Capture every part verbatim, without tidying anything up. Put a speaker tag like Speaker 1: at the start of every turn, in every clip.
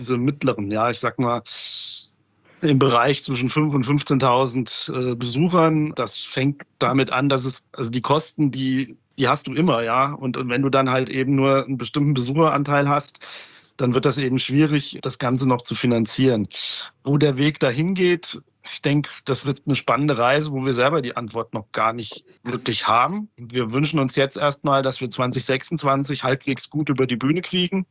Speaker 1: diese mittleren, ja, ich sag mal, im Bereich zwischen fünftausend und fünfzehntausend äh, Besuchern. Das fängt damit an, dass es, also die Kosten, die, die hast du immer, ja. Und, und wenn du dann halt eben nur einen bestimmten Besucheranteil hast, dann wird das eben schwierig, das Ganze noch zu finanzieren. Wo der Weg dahin geht, ich denke, das wird eine spannende Reise, wo wir selber die Antwort noch gar nicht wirklich haben. Wir wünschen uns jetzt erstmal, dass wir zwanzig sechsundzwanzig halbwegs gut über die Bühne kriegen.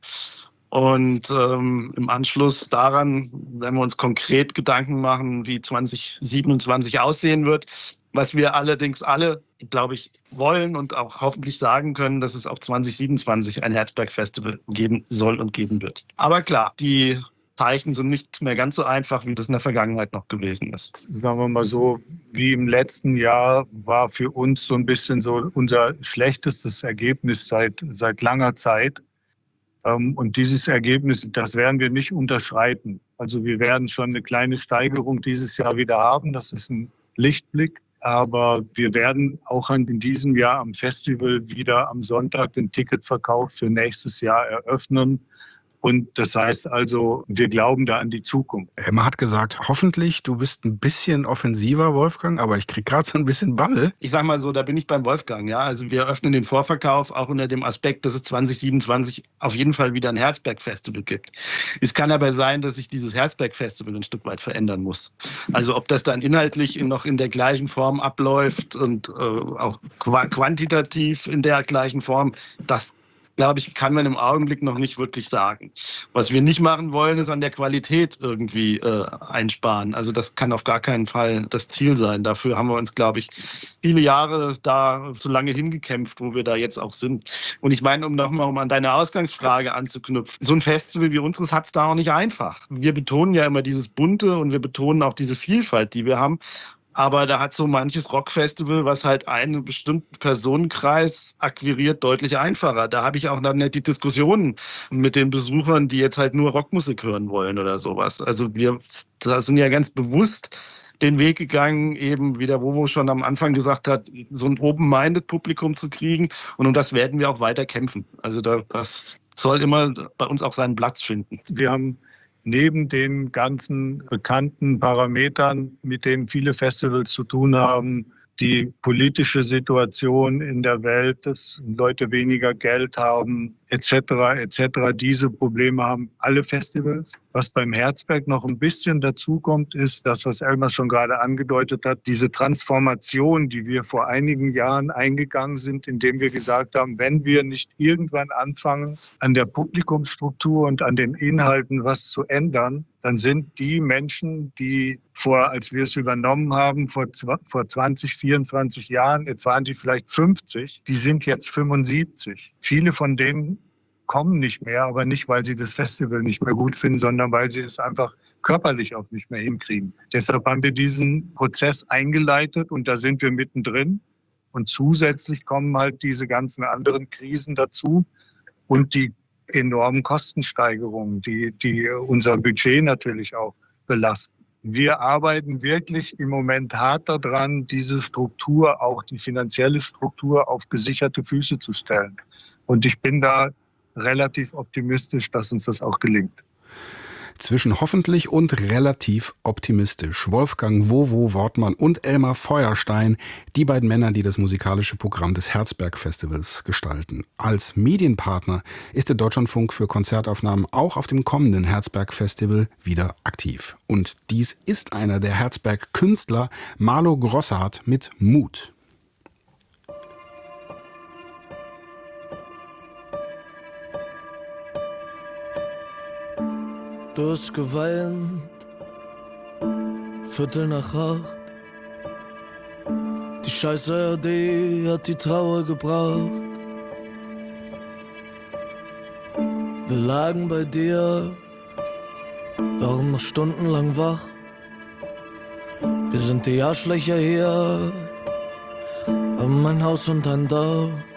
Speaker 1: Und ähm, im Anschluss daran werden wir uns konkret Gedanken machen, wie zwanzig siebenundzwanzig aussehen wird. Was wir allerdings alle, glaube ich, wollen und auch hoffentlich sagen können, dass es auch zwanzig siebenundzwanzig ein Herzberg-Festival geben soll und geben wird. Aber klar, die Zeichen sind nicht mehr ganz so einfach, wie das in der Vergangenheit noch gewesen ist.
Speaker 2: Sagen wir mal so, wie im letzten Jahr war für uns so ein bisschen so unser schlechtestes Ergebnis seit, seit langer Zeit. Und dieses Ergebnis, das werden wir nicht unterschreiten. Also wir werden schon eine kleine Steigerung dieses Jahr wieder haben. Das ist ein Lichtblick. Aber wir werden auch in diesem Jahr am Festival wieder am Sonntag den Ticketverkauf für nächstes Jahr eröffnen. Und das heißt also, wir glauben da an die Zukunft.
Speaker 3: Emma hat gesagt, hoffentlich, du bist ein bisschen offensiver, Wolfgang, aber ich krieg gerade so ein bisschen Bammel.
Speaker 1: Ich sag mal so, da bin ich beim Wolfgang, ja. Also wir öffnen den Vorverkauf auch unter dem Aspekt, dass es zwanzig siebenundzwanzig auf jeden Fall wieder ein Herzberg-Festival gibt. Es kann aber sein, dass sich dieses Herzberg-Festival ein Stück weit verändern muss. Also ob das dann inhaltlich noch in der gleichen Form abläuft und äh, auch quantitativ in der gleichen Form, das glaube ich, kann man im Augenblick noch nicht wirklich sagen. Was wir nicht machen wollen, ist an der Qualität irgendwie äh, einsparen. Also das kann auf gar keinen Fall das Ziel sein. Dafür haben wir uns, glaube ich, viele Jahre da so lange hingekämpft, wo wir da jetzt auch sind. Und ich meine, um nochmal um an deine Ausgangsfrage anzuknüpfen, so ein Festival wie unseres hat es da auch nicht einfach. Wir betonen ja immer dieses Bunte und wir betonen auch diese Vielfalt, die wir haben. Aber da hat so manches Rockfestival, was halt einen bestimmten Personenkreis akquiriert, deutlich einfacher. Da habe ich auch dann nicht die Diskussionen mit den Besuchern, die jetzt halt nur Rockmusik hören wollen oder sowas. Also wir da sind ja ganz bewusst den Weg gegangen, eben wie der Wowo schon am Anfang gesagt hat, so ein Open-Minded-Publikum zu kriegen. Und um das werden wir auch weiter kämpfen. Also da, das soll immer bei uns auch seinen Platz finden.
Speaker 2: Wir haben neben den ganzen bekannten Parametern, mit denen viele Festivals zu tun haben, die politische Situation in der Welt, dass Leute weniger Geld haben, et cetera, et cetera. Diese Probleme haben alle Festivals. Was beim Herzberg noch ein bisschen dazukommt, ist das, was Elmar schon gerade angedeutet hat, diese Transformation, die wir vor einigen Jahren eingegangen sind, indem wir gesagt haben, wenn wir nicht irgendwann anfangen, an der Publikumsstruktur und an den Inhalten was zu ändern, dann sind die Menschen, die vor, als wir es übernommen haben, vor, vor zwanzig, vierundzwanzig Jahren, jetzt waren die vielleicht fünfzig, die sind jetzt fünfundsiebzig. Viele von denen kommen nicht mehr, aber nicht, weil sie das Festival nicht mehr gut finden, sondern weil sie es einfach körperlich auch nicht mehr hinkriegen. Deshalb haben wir diesen Prozess eingeleitet und da sind wir mittendrin. Und zusätzlich kommen halt diese ganzen anderen Krisen dazu und die enormen Kostensteigerungen, die, die unser Budget natürlich auch belasten. Wir arbeiten wirklich im Moment hart daran, diese Struktur, auch die finanzielle Struktur, auf gesicherte Füße zu stellen. Und ich bin da relativ optimistisch, dass uns das auch gelingt.
Speaker 3: Zwischen hoffentlich und relativ optimistisch. Wolfgang Wowo Wortmann und Elmar Feuerstein, die beiden Männer, die das musikalische Programm des Herzberg-Festivals gestalten. Als Medienpartner ist der Deutschlandfunk für Konzertaufnahmen auch auf dem kommenden Herzberg-Festival wieder aktiv. Und dies ist einer der Herzberg-Künstler, Marlo Grossart mit Mut.
Speaker 4: Du hast geweint, Viertel nach acht. Die scheiß A R D hat die Trauer gebraucht. Wir lagen bei dir, waren noch stundenlang wach. Wir sind die Arschlöcher hier, haben ein Haus und ein Dach.